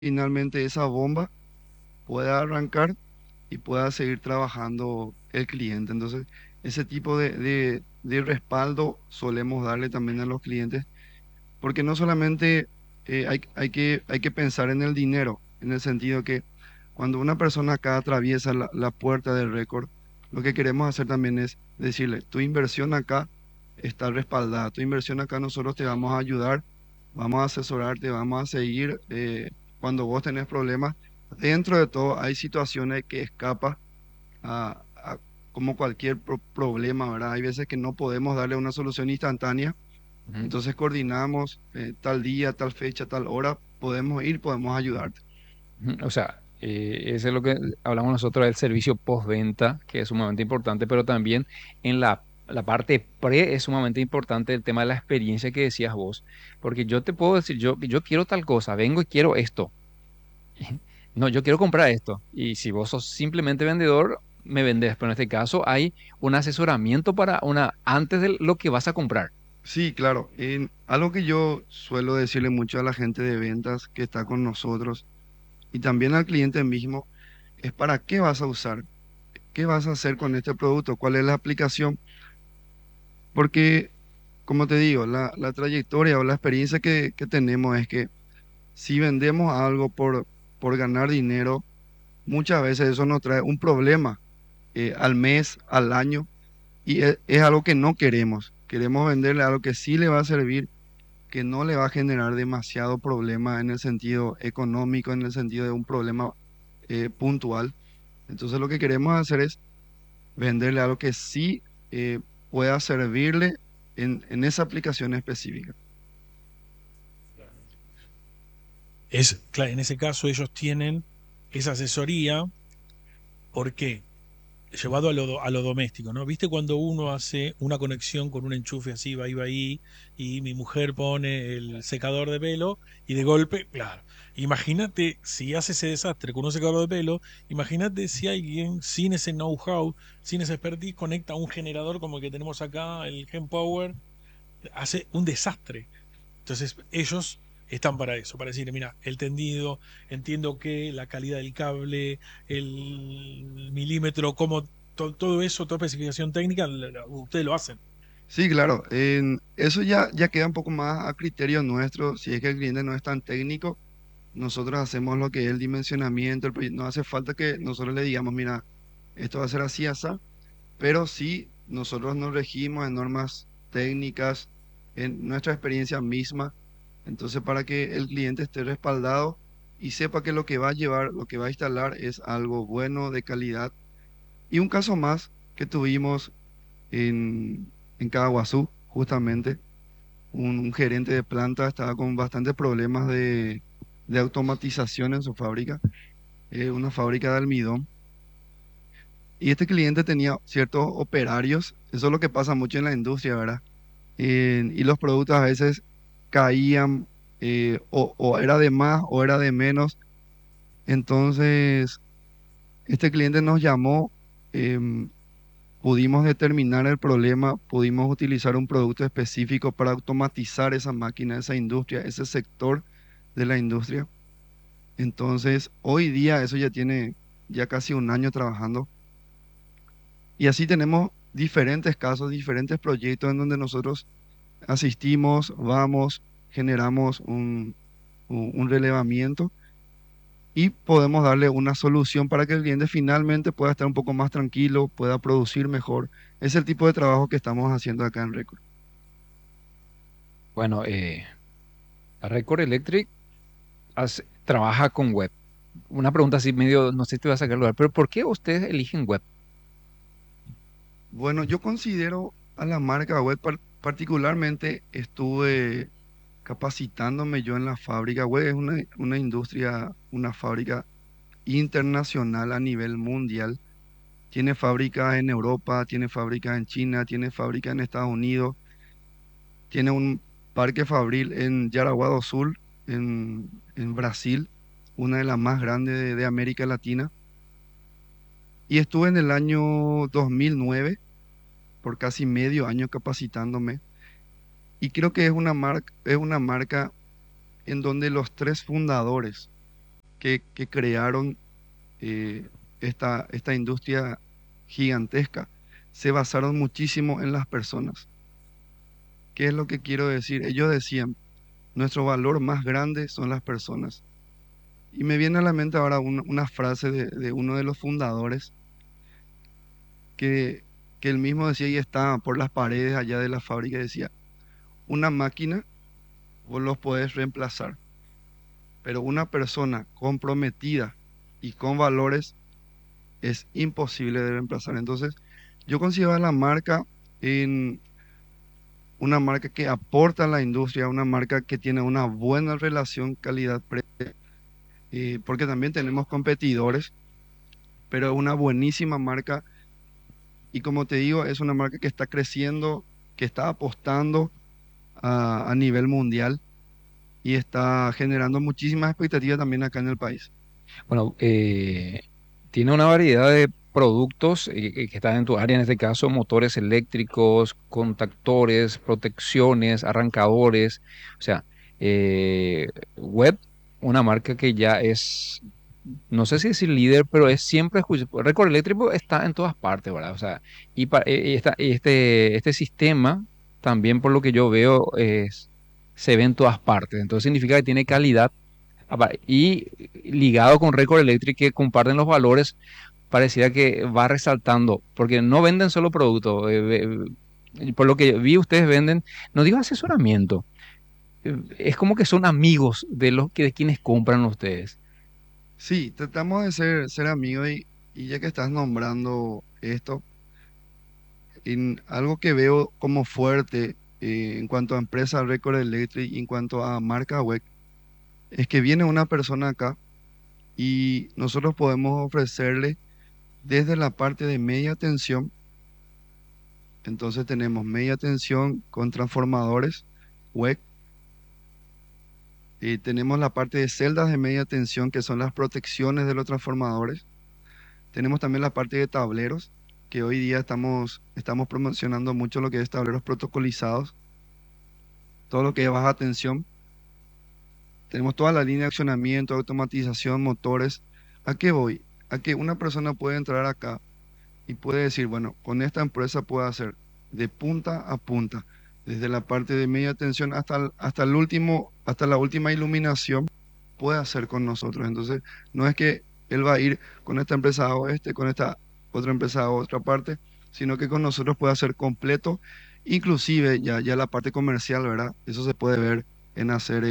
finalmente esa bomba pueda arrancar y pueda seguir trabajando el cliente. Entonces, ese tipo de respaldo solemos darle también a los clientes, porque no solamente hay que pensar en el dinero, en el sentido que cuando una persona acá atraviesa la puerta del récord, lo que queremos hacer también es decirle, tu inversión acá está respaldada, tu inversión acá nosotros te vamos a ayudar, vamos a asesorarte, vamos a seguir cuando vos tenés problemas. Dentro de todo hay situaciones que escapan a como cualquier problema, ¿verdad? Hay veces que no podemos darle una solución instantánea, Ujú, entonces coordinamos tal día, tal fecha, tal hora, podemos ir, podemos ayudarte. ujú. O sea, eso es lo que hablamos nosotros del servicio postventa, que es sumamente importante, pero también en la parte pre es sumamente importante el tema de la experiencia que decías vos, porque yo te puedo decir, yo quiero tal cosa, vengo y quiero esto. No, yo quiero comprar esto. Y si vos sos simplemente vendedor, me vendés. Pero en este caso hay un asesoramiento para una antes de lo que vas a comprar. Sí, claro. Algo que yo suelo decirle mucho a la gente de ventas que está con nosotros y también al cliente mismo es para qué vas a usar, qué vas a hacer con este producto, cuál es la aplicación. Porque, como te digo, la trayectoria o la experiencia que tenemos es que si vendemos algo por ganar dinero, muchas veces eso nos trae un problema al mes, al año, y es algo que no queremos. Queremos venderle algo que sí le va a servir, que no le va a generar demasiado problema en el sentido económico, en el sentido de un problema puntual. Entonces lo que queremos hacer es venderle algo que sí eh, pueda servirle en esa aplicación específica. Claro, en ese caso ellos tienen esa asesoría. ¿Por qué? Llevado a lo doméstico, ¿no? ¿Viste cuando uno hace una conexión con un enchufe así, va ahí, y mi mujer pone el secador de pelo y de golpe, claro, imagínate si hace ese desastre con un secador de pelo, imagínate si alguien sin ese know-how, sin ese expertise, conecta un generador como el que tenemos acá, el Gen Power, hace un desastre. Entonces ellos están para eso, para decir, mira, el tendido, entiendo que la calidad del cable, el milímetro, como todo eso, toda especificación técnica, ustedes lo hacen. Sí, claro, eso ya queda un poco más a criterio nuestro. Si es que el cliente no es tan técnico, nosotros hacemos lo que es el dimensionamiento, no hace falta que nosotros le digamos, mira, esto va a ser así, así, pero sí nosotros nos regimos en normas técnicas, en nuestra experiencia misma, entonces para que el cliente esté respaldado y sepa que lo que va a llevar, lo que va a instalar es algo bueno, de calidad. Y un caso más que tuvimos en Caguazú, justamente, un gerente de planta estaba con bastantes problemas de automatización en su fábrica, una fábrica de almidón. Y este cliente tenía ciertos operarios, eso es lo que pasa mucho en la industria, ¿verdad? Y los productos a veces caían, o era de más o era de menos. Entonces, este cliente nos llamó, em, pudimos determinar el problema, pudimos utilizar un producto específico para automatizar esa máquina, esa industria, ese sector de la industria. Entonces, hoy día eso ya tiene ya casi un año trabajando. Y así tenemos diferentes casos, diferentes proyectos en donde nosotros asistimos, vamos, generamos un relevamiento y podemos darle una solución para que el cliente finalmente pueda estar un poco más tranquilo, pueda producir mejor. Es el tipo de trabajo que estamos haciendo acá en Record. Bueno, Record Electric trabaja con web. Una pregunta así medio, no sé si te va a sacar el lugar, pero ¿por qué ustedes eligen web? Bueno, yo considero a la marca web, particularmente estuve capacitándome yo en la fábrica web. Es una industria, una fábrica internacional a nivel mundial. Tiene fábrica en Europa, tiene fábrica en China, tiene fábrica en Estados Unidos, tiene un parque fabril en Jaraguá do Sul, en Brasil, una de las más grandes de América Latina. Y estuve en el año 2009 por casi medio año capacitándome. Y creo que es una marca en donde los tres fundadores, que crearon esta industria gigantesca se basaron muchísimo en las personas. ¿Qué es lo que quiero decir? Ellos decían, nuestro valor más grande son las personas. Y me viene a la mente ahora una frase de uno de los fundadores que, que él mismo decía y estaba por las paredes allá de la fábrica, decía, una máquina vos los podés reemplazar, pero una persona comprometida y con valores es imposible de reemplazar. Entonces, yo considero a la marca en una marca que aporta a la industria, una marca que tiene una buena relación calidad-precio, porque también tenemos competidores, pero es una buenísima marca y como te digo, es una marca que está creciendo, que está apostando a nivel mundial y está generando muchísimas expectativas también acá en el país. Bueno, tiene una variedad de productos que están en tu área, en este caso, motores eléctricos, contactores, protecciones, arrancadores. O sea, Web, una marca que ya es, no sé si decir líder, pero es siempre, Record Eléctrico está en todas partes, ¿verdad? O sea, este sistema, también por lo que yo veo, se ve en todas partes. Entonces significa que tiene calidad. Y ligado con Record Electric, que comparten los valores, parecía que va resaltando, porque no venden solo productos. Por lo que vi, ustedes venden, no digo asesoramiento, es como que son amigos de quienes compran ustedes. Sí, tratamos de ser amigos y ya que estás nombrando esto, en algo que veo como fuerte en cuanto a empresa Record Electric y en cuanto a marca web, es que viene una persona acá y nosotros podemos ofrecerle desde la parte de media tensión. Entonces tenemos media tensión con transformadores web. Y tenemos la parte de celdas de media tensión, que son las protecciones de los transformadores. Tenemos también la parte de tableros, que hoy día estamos promocionando mucho lo que es tableros protocolizados, todo lo que es baja tensión. Tenemos toda la línea de accionamiento, automatización, motores. ¿A qué voy? A que una persona puede entrar acá y puede decir, bueno, con esta empresa puedo hacer de punta a punta, desde la parte de media tensión hasta el último, hasta la última iluminación, puede hacer con nosotros. Entonces, no es que él va a ir con esta empresa a oeste, con esta otra empresa a otra parte, sino que con nosotros puede hacer completo, inclusive ya la parte comercial, ¿verdad? Eso se puede ver en hacer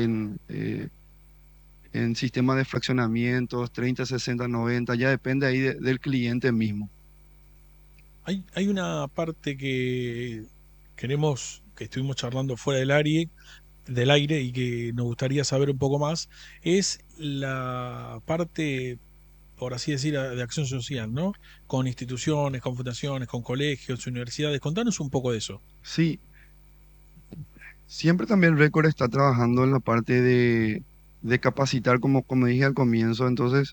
en sistemas de fraccionamientos, 30 60 90 ya depende ahí del cliente mismo. Hay una parte que queremos, que estuvimos charlando fuera del aire y que nos gustaría saber un poco más, es la parte, por así decir, de acción social, ¿no? Con instituciones, con fundaciones, con colegios, universidades. Contanos un poco de eso. Sí, siempre también Record está trabajando en la parte de capacitar, como dije al comienzo. Entonces,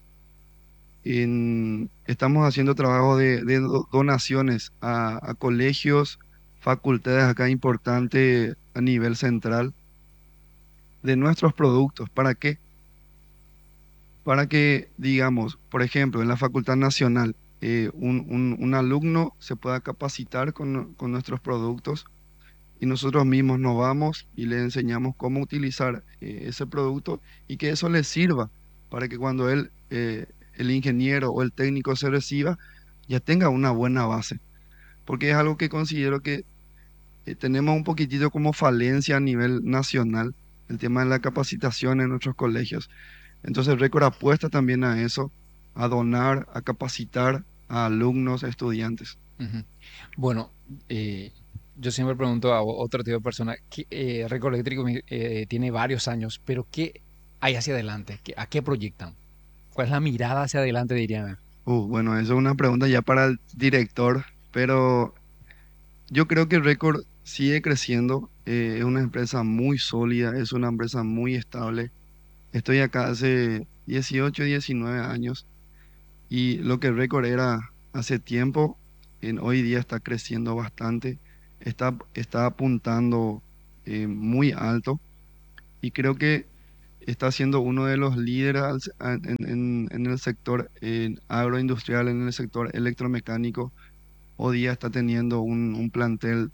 estamos haciendo trabajo de donaciones a colegios, facultades acá importantes a nivel central de nuestros productos. ¿Para qué? Para que, digamos, por ejemplo, en la Facultad Nacional, un alumno se pueda capacitar con nuestros productos y nosotros mismos nos vamos y le enseñamos cómo utilizar ese producto y que eso le sirva para que cuando el ingeniero o el técnico se reciba, ya tenga una buena base. Porque es algo que considero que tenemos un poquitito como falencia a nivel nacional, el tema de la capacitación en nuestros colegios. Entonces, Récord apuesta también a eso, a donar, a capacitar a alumnos, a estudiantes. Ujú. Bueno, yo siempre pregunto a otro tipo de persona, Record Eléctrico tiene varios años, pero ¿qué hay hacia adelante? ¿A qué proyectan? ¿Cuál es la mirada hacia adelante, dirían? Bueno, eso es una pregunta ya para el director, pero yo creo que Record sigue creciendo, es una empresa muy sólida, es una empresa muy estable. Estoy acá hace 18, 19 años y lo que Record era hace tiempo, hoy día está creciendo bastante, está apuntando muy alto y creo que está siendo uno de los líderes en el sector agroindustrial, en el sector electromecánico. Hoy día está teniendo un plantel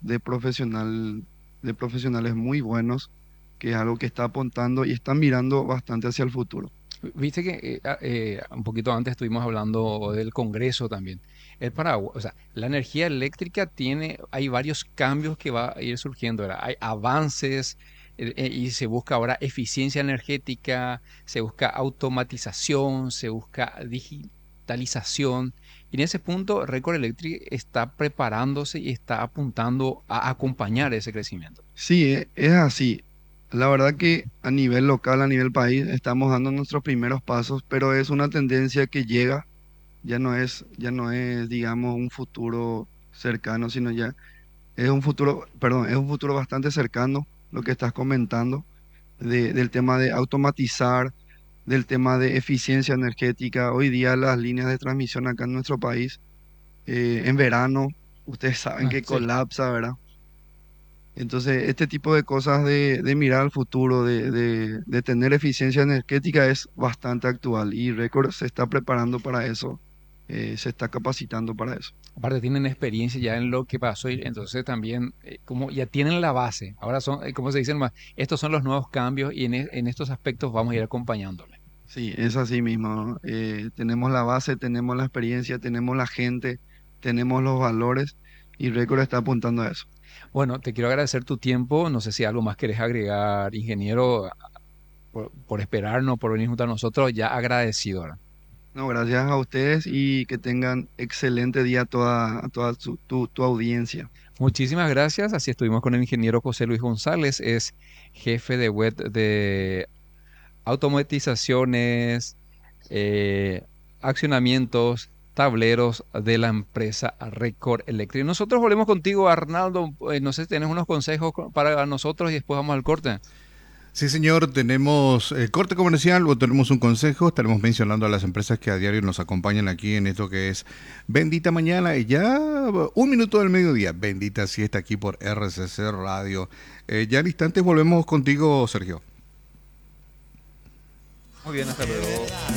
de profesionales muy buenos, que es algo que está apuntando y está mirando bastante hacia el futuro. Viste que un poquito antes estuvimos hablando del Congreso también. El Paraguay, o sea, la energía eléctrica hay varios cambios que va a ir surgiendo, ¿verdad? Hay avances y se busca ahora eficiencia energética, se busca automatización, se busca digitalización. Y en ese punto, Record Electric está preparándose y está apuntando a acompañar ese crecimiento. Sí, es así. La verdad que a nivel local, a nivel país, estamos dando nuestros primeros pasos, pero es una tendencia que llega, ya no es, digamos, un futuro cercano, sino ya es un futuro, perdón, es un futuro bastante cercano lo que estás comentando del tema de automatizar, del tema de eficiencia energética. Hoy día las líneas de transmisión acá en nuestro país, en verano, ustedes saben Ah, que sí. colapsa, ¿verdad? Entonces, este tipo de cosas de mirar al futuro, de tener eficiencia energética es bastante actual y Record se está preparando para eso, se está capacitando para eso. Aparte tienen experiencia ya en lo que pasó y entonces también como ya tienen la base. Ahora son, como se dicen más, estos son los nuevos cambios y en estos aspectos vamos a ir acompañándole. Sí, es así mismo, ¿no? Tenemos la base, tenemos la experiencia, tenemos la gente, tenemos los valores y Record está apuntando a eso. Bueno, te quiero agradecer tu tiempo. No sé si algo más querés agregar, ingeniero, por esperarnos, por venir junto a nosotros. Ya agradecido. ¿Verdad? No, gracias a ustedes y que tengan excelente día a toda tu audiencia. Muchísimas gracias. Así estuvimos con el ingeniero José Luis González, es jefe de web de automatizaciones, accionamientos, tableros de la empresa Record Electric. Nosotros volvemos contigo, Arnaldo. No sé si tienes unos consejos para nosotros y después vamos al corte. Sí, señor, tenemos el corte comercial o tenemos un consejo. Estaremos mencionando a las empresas que a diario nos acompañan aquí en esto que es Bendita Mañana y ya 1 minuto del mediodía. Bendita siesta aquí por RCC Radio. Ya en instantes volvemos contigo, Sergio. Muy bien, hasta luego.